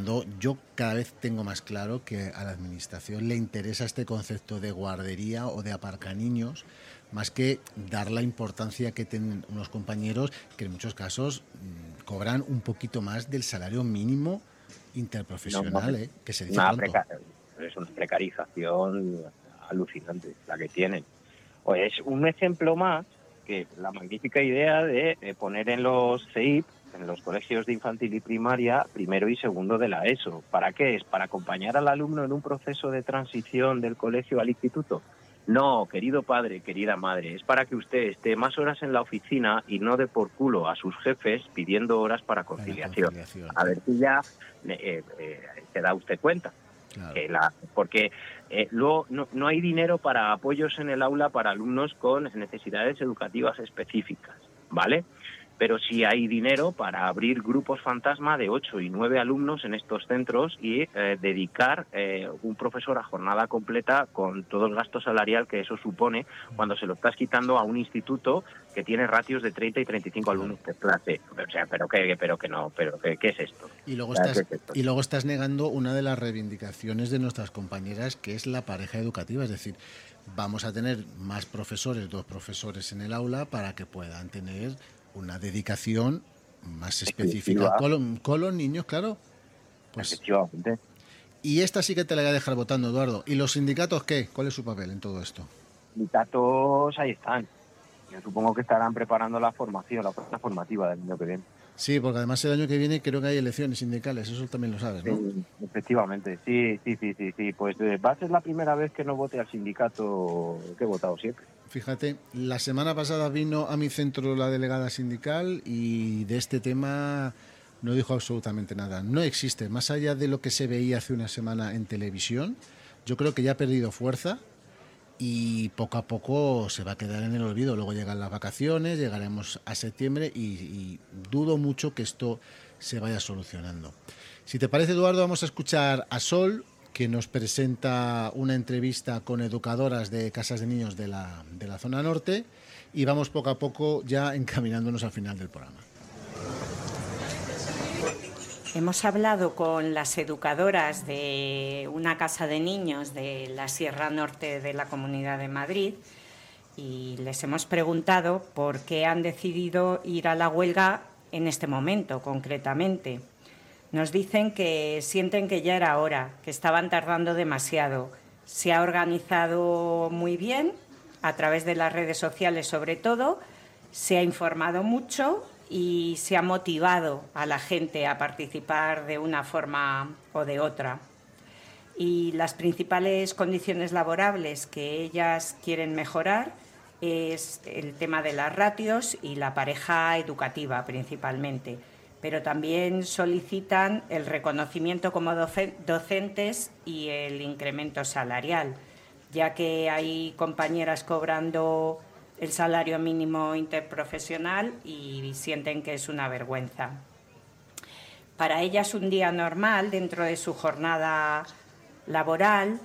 fondo yo cada vez tengo más claro que a la administración le interesa este concepto de guardería o de aparcaniños más que dar la importancia que tienen unos compañeros que en muchos casos cobran un poquito más del salario mínimo interprofesional, que se dice pronto. Es una precarización alucinante la que tienen. Pues es un ejemplo más que la magnífica idea de poner en los CEIP, en los colegios de infantil y primaria, primero y segundo de la ESO. ¿Para qué es? ¿Para acompañar al alumno en un proceso de transición del colegio al instituto? No, querido padre, querida madre, es para que usted esté más horas en la oficina y no dé por culo a sus jefes pidiendo horas para conciliación. A ver si ya se da usted cuenta. Claro. Porque luego no hay dinero para apoyos en el aula para alumnos con necesidades educativas específicas, ¿vale? Pero sí hay dinero para abrir grupos fantasma de 8 y 9 alumnos en estos centros y dedicar un profesor a jornada completa con todo el gasto salarial que eso supone cuando se lo estás quitando a un instituto que tiene ratios de 30 y 35 alumnos por clase. O sea, ¿qué es esto? Y luego estás negando una de las reivindicaciones de nuestras compañeras, que es la pareja educativa. Es decir, vamos a tener más profesores, 2 profesores en el aula para que puedan tener una dedicación más específica con los niños, claro. Pues, efectivamente. Y esta sí que te la voy a dejar votando, Eduardo. ¿Y los sindicatos qué? ¿Cuál es su papel en todo esto? Sindicatos ahí están. Yo supongo que estarán preparando la oferta formativa del año que viene. Sí, porque además el año que viene creo que hay elecciones sindicales, eso también lo sabes, ¿no? Sí, efectivamente, sí. Pues va a ser la primera vez que no vote al sindicato que he votado siempre. Fíjate, la semana pasada vino a mi centro la delegada sindical y de este tema no dijo absolutamente nada. No existe, más allá de lo que se veía hace una semana en televisión, yo creo que ya ha perdido fuerza y poco a poco se va a quedar en el olvido. Luego llegan las vacaciones, llegaremos a septiembre y dudo mucho que esto se vaya solucionando. Si te parece, Eduardo, vamos a escuchar a Sol, que nos presenta una entrevista con educadoras de casas de niños de la zona norte, y vamos poco a poco ya encaminándonos al final del programa. Hemos hablado con las educadoras de una casa de niños de la Sierra Norte de la Comunidad de Madrid y les hemos preguntado por qué han decidido ir a la huelga en este momento, concretamente. Nos dicen que sienten que ya era hora, que estaban tardando demasiado. Se ha organizado muy bien, a través de las redes sociales sobre todo, se ha informado mucho y se ha motivado a la gente a participar de una forma o de otra. Y las principales condiciones laborables que ellas quieren mejorar es el tema de las ratios y la pareja educativa principalmente. Pero también solicitan el reconocimiento como docentes y el incremento salarial, ya que hay compañeras cobrando el salario mínimo interprofesional y sienten que es una vergüenza. Para ellas un día normal dentro de su jornada laboral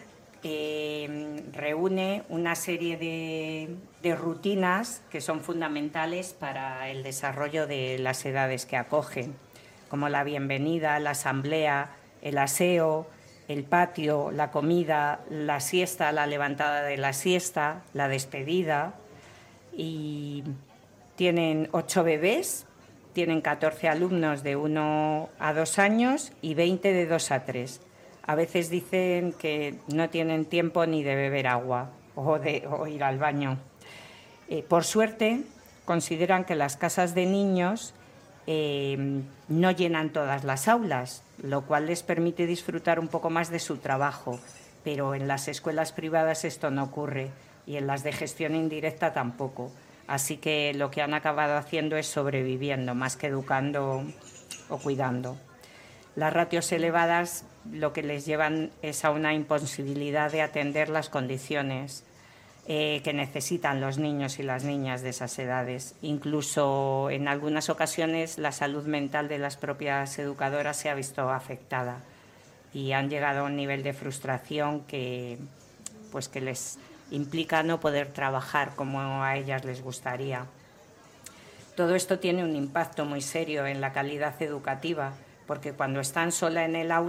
reúne una serie de rutinas que son fundamentales para el desarrollo de las edades que acogen, como la bienvenida, la asamblea, el aseo, el patio, la comida, la siesta, la levantada de la siesta, la despedida. Y tienen 8 bebés, tienen 14 alumnos de 1 a 2 años y 20 de 2 a 3. A veces dicen que no tienen tiempo ni de beber agua o ir al baño. Por suerte, consideran que las casas de niños no llenan todas las aulas, lo cual les permite disfrutar un poco más de su trabajo, pero en las escuelas privadas esto no ocurre y en las de gestión indirecta tampoco. Así que lo que han acabado haciendo es sobreviviendo, más que educando o cuidando. Las ratios elevadas lo que les llevan es a una imposibilidad de atender las condiciones que necesitan los niños y las niñas de esas edades. Incluso en algunas ocasiones la salud mental de las propias educadoras se ha visto afectada y han llegado a un nivel de frustración que les implica no poder trabajar como a ellas les gustaría. Todo esto tiene un impacto muy serio en la calidad educativa, porque cuando están sola en el aula